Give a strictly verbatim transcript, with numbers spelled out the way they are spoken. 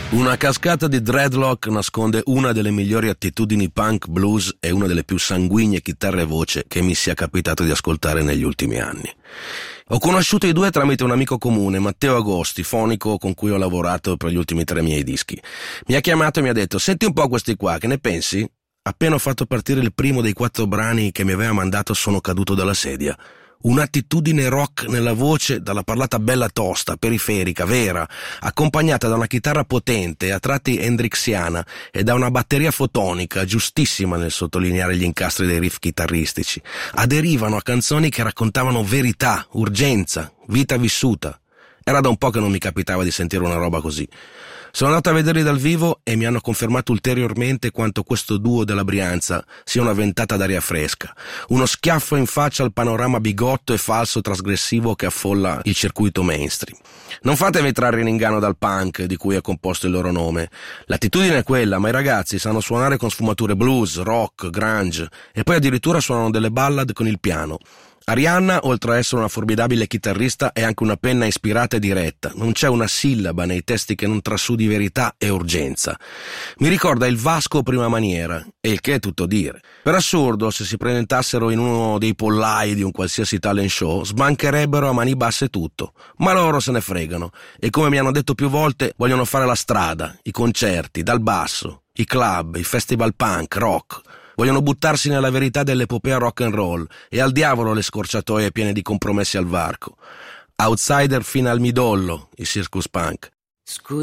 Una cascata di dreadlock nasconde una delle migliori attitudini punk blues e una delle più sanguigne chitarre e voce che mi sia capitato di ascoltare negli ultimi anni. Ho conosciuto i due tramite un amico comune, Matteo Agosti, fonico con cui ho lavorato per gli ultimi tre miei dischi. Mi ha chiamato e mi ha detto: senti un po' questi qua, che ne pensi? Appena ho fatto partire il primo dei quattro brani che mi aveva mandato sono caduto dalla sedia. Un'attitudine rock nella voce, dalla parlata bella tosta, periferica, vera, accompagnata da una chitarra potente, a tratti hendrixiana, e da una batteria fotonica, giustissima nel sottolineare gli incastri dei riff chitarristici. Aderivano a canzoni che raccontavano verità, urgenza, vita vissuta. Era da un po' che non mi capitava di sentire una roba così. Sono andato a vederli dal vivo e mi hanno confermato ulteriormente quanto questo duo della Brianza sia una ventata d'aria fresca, uno schiaffo in faccia al panorama bigotto e falso trasgressivo che affolla il circuito mainstream. Non fatevi trarre in inganno dal punk di cui è composto il loro nome. L'attitudine è quella, ma i ragazzi sanno suonare con sfumature blues, rock, grunge e poi addirittura suonano delle ballad con il piano. Arianna, oltre a essere una formidabile chitarrista, è anche una penna ispirata e diretta. Non c'è una sillaba nei testi che non trasudi verità e urgenza. Mi ricorda il Vasco prima maniera, e il che è tutto dire. Per assurdo, se si presentassero in uno dei pollai di un qualsiasi talent show, sbancherebbero a mani basse tutto. Ma loro se ne fregano, e come mi hanno detto più volte, vogliono fare la strada, i concerti, dal basso, i club, i festival punk, rock. Vogliono buttarsi nella verità dell'epopea rock and roll e al diavolo le scorciatoie piene di compromessi al varco. Outsider fino al midollo, i circus punk.